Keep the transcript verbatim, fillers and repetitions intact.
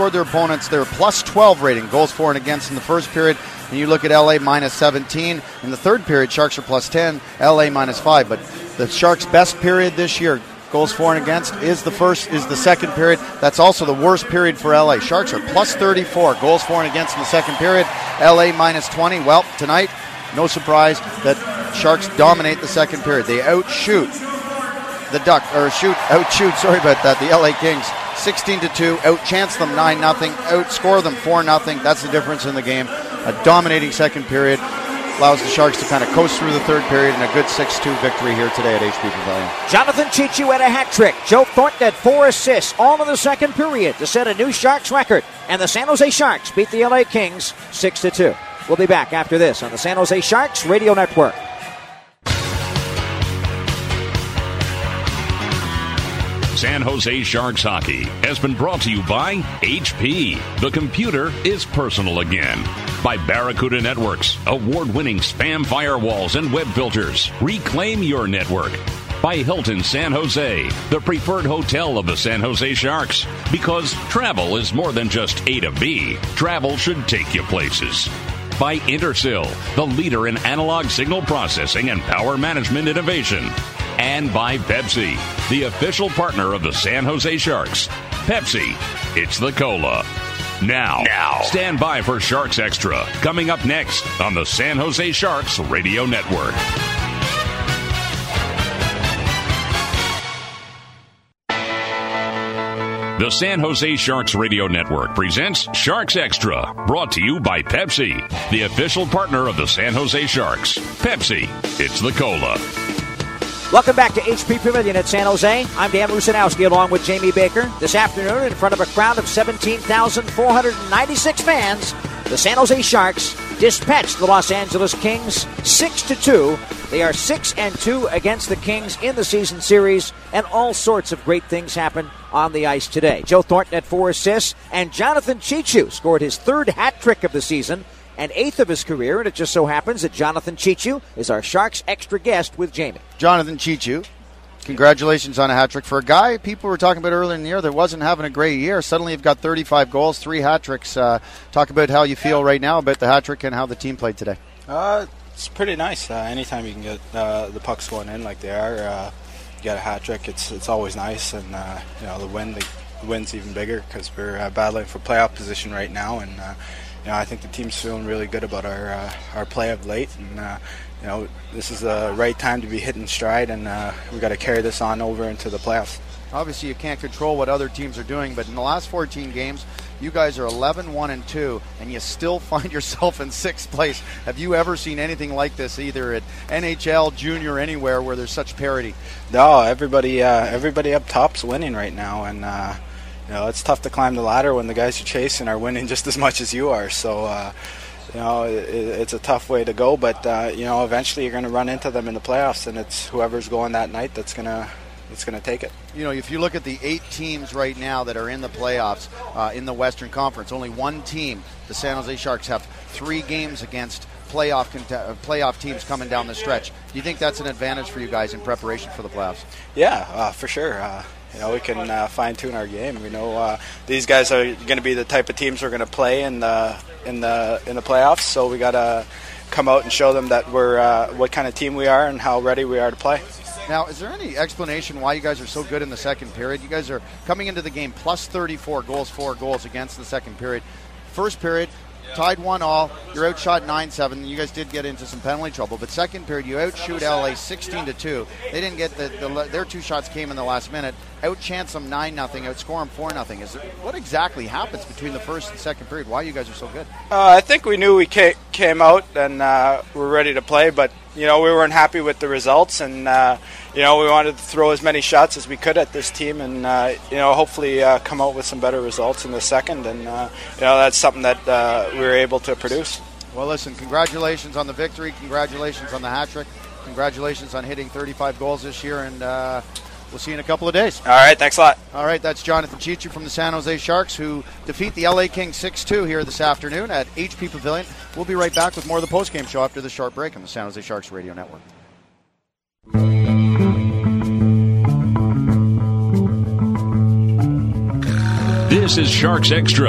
outscored their opponents. They're plus twelve rating, goals for and against in the first period. And you look at L A minus seventeen. In the third period, Sharks are plus ten, L A minus five. But the Sharks' best period this year, goals for and against, is the first, is the second period. That's also the worst period for L A. Sharks are plus thirty-four, goals for and against in the second period. L A minus twenty. Well, tonight, no surprise that Sharks dominate the second period. They outshoot the Duck, or shoot, outshoot, sorry about that, the L A Kings sixteen to two, outchance them nine nothing, outscore them four nothing. That's the difference in the game. A dominating second period allows the Sharks to kind of coast through the third period in a good six two victory here today at H P Pavilion. Jonathan Cheechoo had a hat trick. Joe Thornton had four assists, all in the second period to set a new Sharks record. And the San Jose Sharks beat the L A Kings six to two. We'll be back after this on the San Jose Sharks Radio Network. San Jose Sharks hockey has been brought to you by H P. The computer is personal again. By Barracuda Networks, award-winning spam firewalls and web filters. Reclaim your network. By Hilton San Jose, the preferred hotel of the San Jose Sharks. Because travel is more than just A to B. Travel should take you places. By Intersil, the leader in analog signal processing and power management innovation. And by Pepsi, the official partner of the San Jose Sharks. Pepsi, it's the cola. Now, now, stand by for Sharks Extra, coming up next on the San Jose Sharks Radio Network. The San Jose Sharks Radio Network presents Sharks Extra, brought to you by Pepsi, the official partner of the San Jose Sharks. Pepsi, it's the cola. Welcome back to H P Pavilion at San Jose. I'm Dan Rusanowski along with Jamie Baker. This afternoon, in front of a crowd of seventeen thousand four hundred ninety-six fans, the San Jose Sharks dispatched the Los Angeles Kings six to two. They are six and two against the Kings in the season series, and all sorts of great things happen on the ice today. Joe Thornton had four assists, and Jonathan Cheechoo scored his third hat trick of the season and eighth of his career, and it just so happens that Jonathan Cheechoo is our Sharks Extra guest with Jamie. Jonathan Cheechoo, congratulations on a hat trick. For a guy people were talking about earlier in the year that wasn't having a great year, suddenly you've got thirty-five goals, three hat tricks. Uh, talk about how you feel right now about the hat trick and how the team played today. Uh, it's pretty nice. Uh, anytime you can get uh, the pucks going in like they are, uh, you get a hat trick, it's it's always nice. And uh, you know, the win, the, the win's even bigger because we're uh, battling for playoff position right now. And uh, you know, I think the team's feeling really good about our uh, our play of late. And uh, you know, this is the right time to be hitting stride, and uh, we got to carry this on over into the playoffs. Obviously, you can't control what other teams are doing, but in the last fourteen games, you guys are eleven one and two, and you still find yourself in sixth place. Have you ever seen anything like this, either at N H L, junior, anywhere, where there's such parity? No, everybody, uh, everybody up top's winning right now, and uh, you know, it's tough to climb the ladder when the guys you're chasing are winning just as much as you are. So, uh, you know, it, it's a tough way to go, but uh, you know, eventually you're going to run into them in the playoffs, and it's whoever's going that night that's going to. It's going to take it. You know, if you look at the eight teams right now that are in the playoffs uh, in the Western Conference, only one team, the San Jose Sharks, have three games against playoff cont- playoff teams coming down the stretch. Do you think that's an advantage for you guys in preparation for the playoffs? Yeah, uh, for sure. Uh, you know, we can uh, fine-tune our game. We know uh, these guys are going to be the type of teams we're going to play in the in the in the playoffs. So we got to come out and show them that we're uh, what kind of team we are and how ready we are to play. Now, is there any explanation why you guys are so good in the second period? You guys are coming into the game plus thirty-four goals, four goals against the second period. First period, tied one all. You're outshot nine seven. You guys did get into some penalty trouble, but second period, you outshoot L A sixteen to two. They didn't get the, the their two shots came in the last minute. Outchance them nine nothing. Outscore them four nothing. Is there, what exactly happens between the first and second period? Why you guys are so good? Uh, I think we knew we came out and uh, we're ready to play, but you know, we weren't happy with the results, and uh, you know, we wanted to throw as many shots as we could at this team, and uh, you know, hopefully uh, come out with some better results in the second, and uh, you know, that's something that uh, we were able to produce. Well, listen, congratulations on the victory, congratulations on the hat trick, congratulations on hitting thirty-five goals this year, and uh, we'll see you in a couple of days. All right, thanks a lot. All right, that's Jonathan Cheechoo from the San Jose Sharks, who defeat the L A Kings six two here this afternoon at H P Pavilion. We'll be right back with more of the postgame show after the short break on the San Jose Sharks Radio Network. This is Sharks Extra.